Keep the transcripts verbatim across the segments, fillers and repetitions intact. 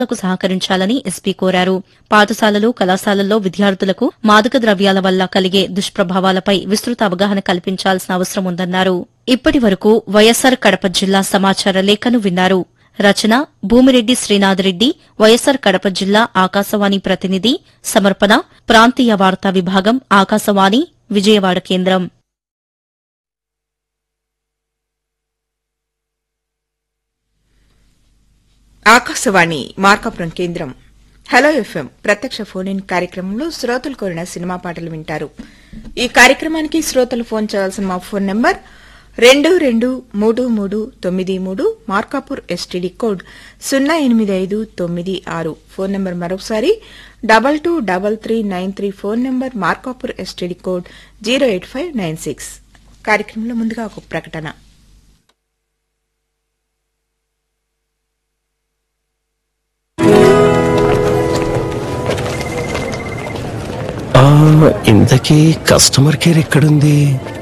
లకు సహకరించాలని ఎస్పీ కోరారు. పాఠశాలలు కళాశాలల్లో విద్యార్థులకు మాదక ద్రవ్యాల వల్ల కలిగే దుష్ప్రభావాలపై విస్తృత అవగాహన కల్పించాల్సిన అవసరం ఉందన్నారు. ఇప్పటి వరకు వైఎస్సార్ కడప జిల్లా సమాచార లేఖను విన్నారు. రచన భూమిరెడ్డి శ్రీనాథరెడ్డి, వైఎస్సార్ కడప జిల్లా ఆకాశవాణి ప్రతినిధి. సమర్పణ ప్రాంతీయ వార్తా విభాగం, ఆకాశవాణి విజయవాడ కేంద్రం. ఆకాశవాణి మార్కాపురం కేంద్రం. హలో ఎఫ్ఎం ప్రత్యక్ష ఫోన్ ఇన్ కార్యక్రమంలో శ్రోతలు కోరిన సినిమా పాటలు వింటారు. ఈ కార్యక్రమానికి శ్రోతలు ఫోన్ చేయాల్సిన మా ఫోన్ నంబర్ రెండు రెండు మూడు మూడు తొమ్మిది మూడు, మార్కాపూర్ ఎస్టీడీ కోడ్ సున్నా ఎనిమిది ఐదు తొమ్మిది ఆరు. ఫోన్ నంబర్ మరొకసారి double two double three nine three. Phone number Markapur STD code zero eight five nine six. కార్యక్రమంలో ముందుగా ఒక ప్రకటన. ఇంతకీ కస్టమర్ కేర్ ఎక్కడుంది?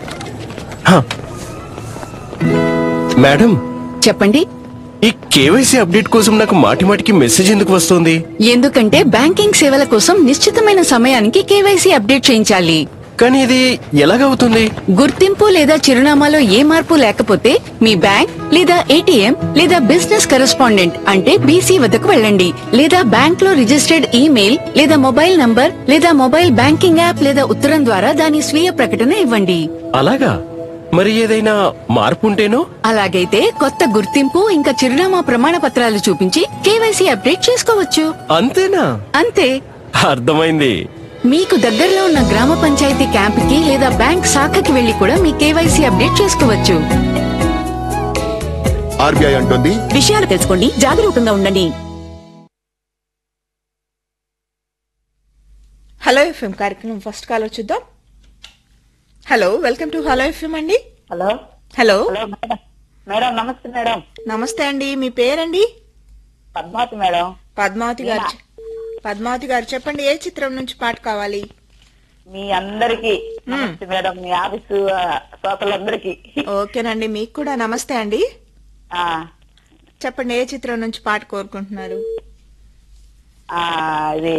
మేడం చెప్పండి. ఈ కేవైసీ అప్డేట్ కోసం నాకు మాటి మాటికి మెసేజ్ ఎందుకు వస్తుంది? ఎందుకంటే బ్యాంకింగ్ సేవల కోసం నిశ్చితమైన సమయానికి కేవైసీ అప్డేట్ చేయించాలి. కానీ ఇది ఎలాగవుతుంది? గుర్తింపు లేదా చిరునామాలో ఏ మార్పు లేకపోతే మీ బ్యాంక్ లేదా ఏటీఎం లేదా బిజినెస్ కరెస్పాండెంట్ అంటే బీసీ వద్దకు వెళ్ళండి. లేదా బ్యాంక్ లో రిజిస్టర్డ్ ఈమెయిల్ లేదా మొబైల్ నంబర్ లేదా మొబైల్ బ్యాంకింగ్ యాప్ లేదా ఉత్తరం ద్వారా దాని స్వీయ ప్రకటన ఇవ్వండి. అలాగా? మరి ఏదైనా మార్పు ఉంటేనో? అలాగైతే కొత్త గుర్తింపు ఇంకా చిరునామా ప్రమాణ పత్రాలు చూపించి కేవైసీ అప్డేట్ చేసుకోవచ్చు. అంతేనా? అంతే. అర్థమైంది. మీకు దగ్గరలో ఉన్న గ్రామ పంచాయతీ క్యాంపుకి లేదా బ్యాంక్ శాఖకి వెళ్లి కూడా మీ కేవైసీ అప్డేట్ చేసుకోవచ్చు. ఆర్బీఐ అంటుంది, విషయాలు తెలుసుకోండి, జాగరూకంగా ఉండండి. హలో ఎఫ్ఎం కార్యక్రమం ఫస్ట్ కాల్ చూద్దాం. Hello, welcome to hello FM అండి. Hello hello hello madam. Madam నమస్తే మేడం. నమస్తే అండి. మీ పేరండి? పద్మావతి మేడం. పద్మావతి గారు. పద్మావతి గారు చెప్పండి, ఏ చిత్రం నుంచి పాట కావాలి? మీ అందరికి నమస్తే మేడం, మీ ఆఫీసు శ్రోతలందరికి. ఓకేనండి, మీకు కూడా నమస్తే అండి. ఆ, చెప్పండి, ఏ చిత్రం నుంచి పాట కోరుకుంటున్నారు? ఆ, ఇది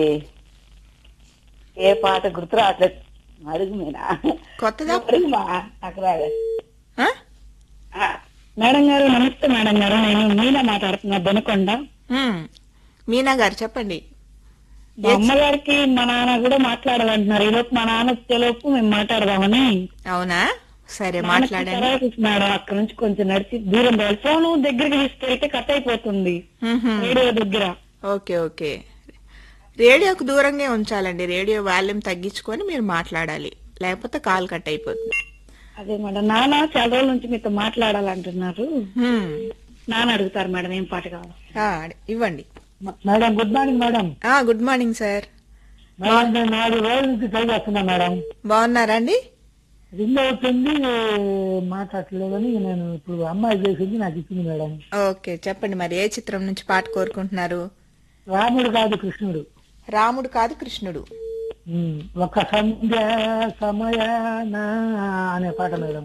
ఏ పాట గుర్తు రావట్లేదు. అడుగు మీనా కొత్తదా? అడుగుమా, అక్కడ ఆ? మేడం గారు నమస్తే మేడం గారు, నేను మీనా మాట్లాడుతున్నా దొనకొండ. హ్మ్. మీనా గారు చెప్పండి. మా అమ్మగారికి మా నాన్న కూడా మాట్లాడాలంటున్నారు. ఈ లోపు మా నాన్న వచ్చేలోపు మేము మాట్లాడదామని. అవునా? సరే మాట్లాడండి మేడం. అక్కడ నుంచి కొంచెం నడిచి దూరం పోవాలి. ఫోన్ దగ్గరికి తీసుకెళ్తే కట్ అయిపోతుంది రేడియో దగ్గర. ఓకే ఓకే, రేడియోకు దూరంగా ఉంచాలండి. రేడియో వాల్యూమ్ తగ్గించుకొని మీరు మాట్లాడాలి, లేకపోతే కాల్ కట్ అయిపోతుంది. అదే మేడం, నాన్న చాలా రోజుల నుంచి మీతో మాట్లాడాలంటున్నారు. నాన్న అడుగుతారు మేడం ఏం పాట కావాలి. ఇవ్వండి madam. Good morning madam. Good morning sir. నాలుగు రోజుల నుంచి ట్రై చేస్తున్నా మేడం. బాగున్నారా అండి? రింగ్ అవుతుంది, మాట్లాడలేదని నేను ఇప్పుడు అమ్మాయి చేసింది నాకు ఇచ్చింది మేడం. ఓకే చెప్పండి, మరి ఏ చిత్రం నుంచి పాట కోరుకుంటున్నారు? రాముడు కాదు కృష్ణుడు. రాముడు కాదు కృష్ణుడు. ఒక సంధ్య సమయాన అనే పాట మేడం.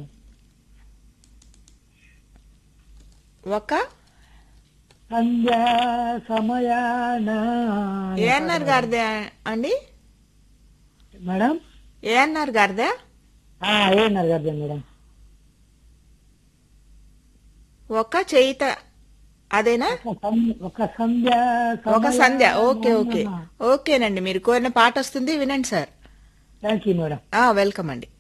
ఒక సంధ్యా సమయాన. ఏఎన్ఆర్ గారిదే అండి మేడం? ఏఎన్ఆర్ గారిదే? ఏఎన్ఆర్ గారిదే మేడం. ఒక చేయిత అదేనా? ఒక సంధ్య. ఒక సంధ్య. ఓకే ఓకే ఓకేనండి, మీరు కోరిన పాట వస్తుంది, వినండి sir. Thank you madam. Welcome అండి.